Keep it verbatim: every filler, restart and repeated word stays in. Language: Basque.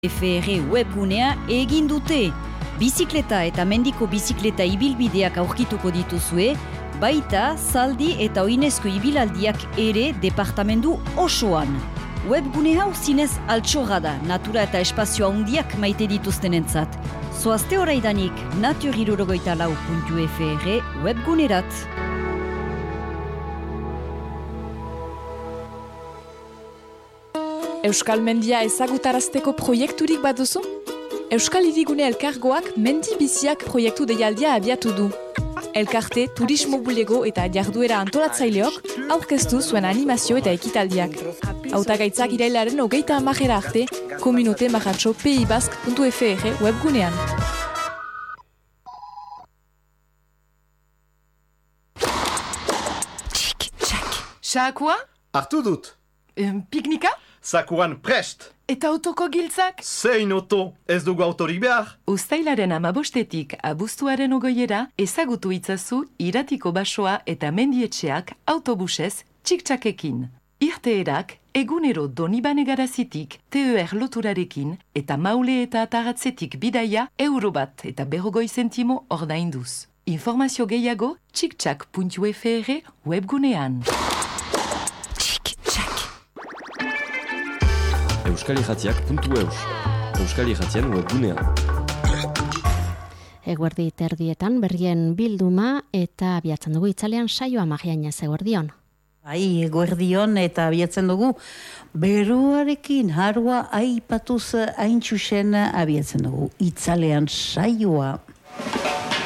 F R webgunea egin dute. Bizikleta eta mendiko bizikleta ibilbideak aurkituko dituzue, baita zaldi eta oinezko ibilaldiak ere departamendu osoan. Webgune hau zinez altxorra da, natura eta espazioa handiak maite dituztenentzat. Zoazte horaidanik natur hirurogeita lau puntu f r webgunerat. Euskal Mendia ezagutarazteko proiekturik baduzu? Euskal Hirigune Elkargoak Mendi Biziak proiektu deialdia abiatu du. Elkarte, turismo bulego eta jarduera antolatzaileok aurkeztu zuen animazio eta ekitaldiak. Hautagaitzak irailaren hogeita hamarera arte, Komunote Marratxo p i bask puntu f r webgunean. Txik, txak. Xaakua? Hartu dut. Um, piknika? Zakuan prest. Eta autoko giltzak? Zein oto, ez dugu autorik behar. Uztailaren amabostetik abuztuaren ogoiera ezagutu itzazu iratiko basoa eta mendietxeak autobusez txik-txakekin. Irteerak egunero Donibane garazitik T E R loturarekin eta Maule eta Ataratzetik bidaia euro bat eta berrogoi zentimo ordainduz. Informazio gehiago txik-txak puntu f r webgunean. Euskalirratiak puntu eus. Euskalirratien webgunean. Eguerdi terdietan berrien bilduma eta abiatzen dugu itzalean saioa Mariainez eguerdion. Bai, eguerdion eta abiatzen dugu beroarekin harua aipatuz hain txusen abiatzen dugu itzalean saioa.